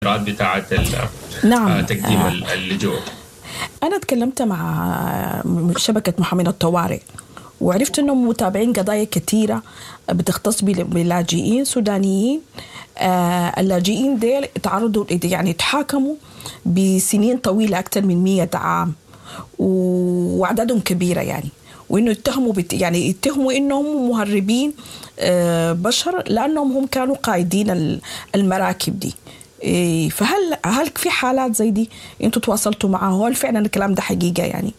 الإجراءات بتاعة نعم. تقديم اللجوء. أنا تكلمت مع شبكة محامين الطوارئ وعرفت أنهم متابعين قضايا كثيرة بتختص بلاجئين سودانيين. اللاجئين ديل تعرضوا يعني تحاكموا بسنين طويلة أكثر من 100 عام وأعدادهم كبيرة يعني، وإنه يتهموا إنهم مهربين بشر لأنهم هم كانوا قائدين المراكب دي. فهل في حالات زي دي أنتوا تواصلتوا معها؟ هل فعلا الكلام ده حقيقة يعني؟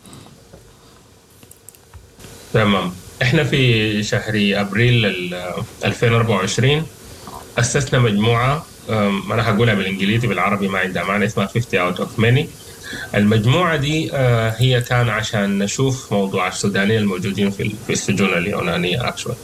تمام. احنا في شهر ابريل 2024 اسسنا مجموعه، انا هقولها بالانجليزي، بالعربي ما عندها معنى، اسمها 50 out of many. المجموعه دي هي كان عشان نشوف موضوع السودانيين الموجودين في السجون اليونانيه. اكشوال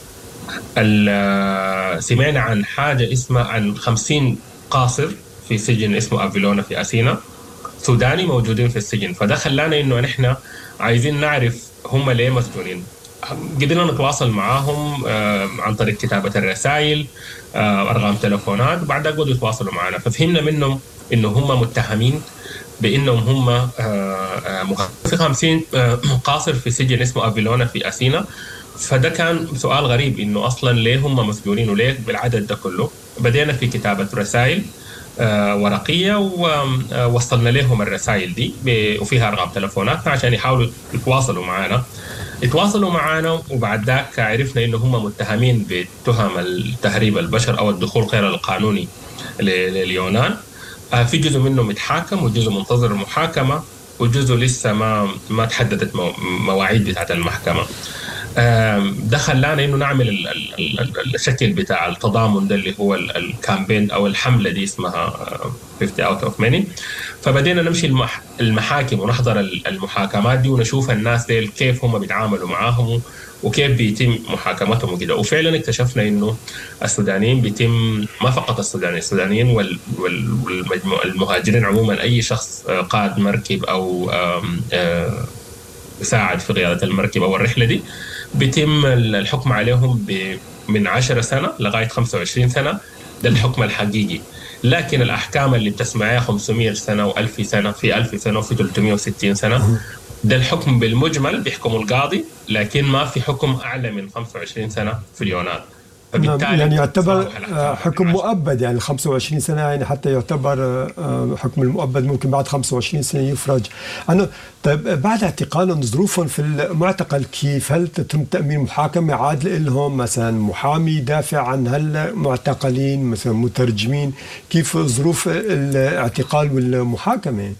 سمعنا عن حاجه اسمها عن 50 قاصر في سجن اسمه افيلونا في اثينا سوداني موجودين في السجن، فده خلانا انه نحن عايزين نعرف هم ليه مسجونين. قدرنا نتواصل معاهم عن طريق كتابة الرسائل، أرقام تلفونات، وبعد ذلك بدوا يتواصلوا معنا، ففهمنا منهم إنه هم متهمين بإنهم هم في 50 قاصر في سجن اسمه أفيلونا في أثينا. فده كان سؤال غريب، إنه أصلا ليه هم مسجونين وليه بالعدد ده كله. بدينا في كتابة رسائل ورقية ووصلنا لهم الرسائل دي وفيها أرقام تلفونات عشان يحاولوا يتواصلوا معنا. وبعد ذاك عرفنا إنه هم متهمين بتهم التهريب البشر أو الدخول غير القانوني لليونان. في جزء منهم متحاكم وجزء منتظر المحاكمة وجزء لسه ما تحددت مواعيد بتاعت المحكمة. ده خلانا إنه نعمل الشكل بتاع التضامن ده اللي هو الكامبين أو الحملة دي اسمها 50 out of many. فبدينا نمشي المحاكم ونحضر المحاكمات دي ونشوف الناس دي كيف هم بيتعاملوا معاهم وكيف بيتم محاكمتهم وكده. وفعلا اكتشفنا إنه السودانيين بيتم، ما فقط السودانيين والمهاجرين عموما، أي شخص قائد مركب أو يساعد في قيادة المركب أو الرحلة دي بيتم الحكم عليهم من 10 سنة لغاية 25 سنة. ده الحكم الحقيقي. لكن الأحكام اللي بتسمعها 500 سنة و1000 سنة، في 1000 سنة وفي 360 سنة، ده الحكم بالمجمل بيحكموا القاضي، لكن ما في حكم أعلى من 25 سنة في اليونان. يعني يعتبر حكم مؤبد، يعني 25 سنة يعني حتى يعتبر حكم المؤبد ممكن بعد 25 سنة يفرج. طيب بعد اعتقالهم ظروفهم في المعتقل كيف؟ هل تتم تأمين محاكمة عادلة لهم، مثلا محامي يدافع عن هالمعتقلين، مثلا مترجمين؟ كيف ظروف الاعتقال والمحاكمة؟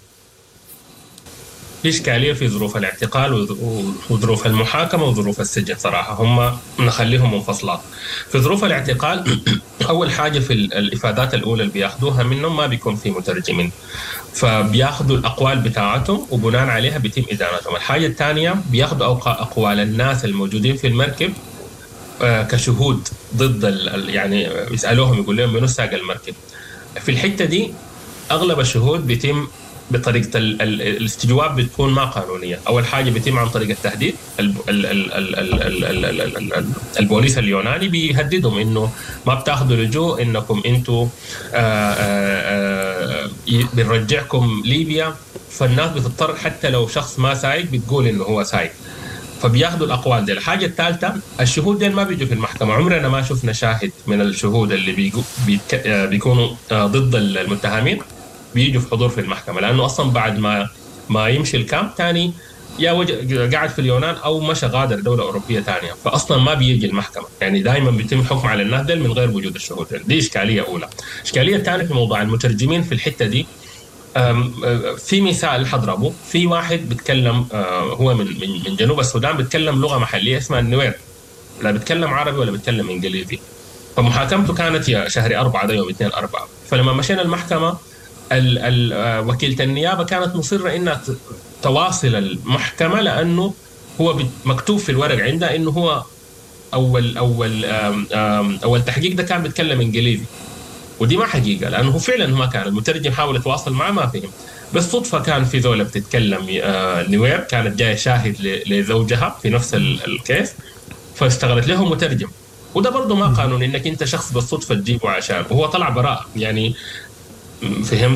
في إشكالية في ظروف الاعتقال وظروف المحاكمة وظروف السجن صراحة، هم نخليهم منفصلات. في ظروف الاعتقال أول حاجة في الإفادات الأولى اللي بياخدوها منهم ما بيكون في مترجمين، فبياخدوا الأقوال بتاعتهم وبناء عليها بيتم إدانتهم. الحاجة الثانية بياخدوا أقوال الناس الموجودين في المركب كشهود ضد يعني يسألوهم يقول لهم منو ساق المركب. في الحتة دي أغلب الشهود بيتم بطريقة الاستجواب بتكون ما قانونية. أول حاجة بيتم عن طريق التهديد. البوليس اليوناني بيهددهم إنه ما بتاخذوا لجوء، إنكم أنتوا بنرجعكم ليبيا. فالناس بتضطر حتى لو شخص ما سايق بتقول إنه هو سايق، فبياخذوا الأقوال دي. الحاجة الثالثة، الشهود دي ما بيجوا في المحكمة. عمرنا ما شفنا شاهد من الشهود اللي بيكونوا ضد المتهمين بيجوا في حضور في المحكمة، لأنه أصلا بعد ما يمشي الكامب تاني يا قاعد في اليونان أو مشى غادر دولة أوروبية تانية، فأصلا ما بيجي المحكمة. يعني دائما بيتم حكم على الناس دل من غير وجود الشهود. دي إشكالية أولى. إشكالية ثانية في موضوع المترجمين في الحتة دي، في مثال حضربه، في واحد بيتكلم هو من جنوب السودان، بيتكلم لغة محلية اسمها النوير، لا بيتكلم عربي ولا بيتكلم إنجليزي. فمحاكمته كانت يا شهر 4 ده يوم 2/4. فلما مشينا المحكمة وكيلة النيابة كانت مصرة إنها تواصل المحكمة، لأنه هو مكتوب في الورق عندها إنه هو أول تحقيق ده كان بيتكلم إنجليزي، ودي ما حقيقة، لأنه فعلا ما كان. المترجم حاول يتواصل معه ما فهم. بالصدفة كان في ذولة بتتكلم نوير، كانت جاية شاهد لزوجها في نفس الكيس، فاشتغلت له مترجم. وده برضه ما قانوني إنك أنت شخص بالصدفة تجيبه عشان، وهو طلع براء يعني، فهم.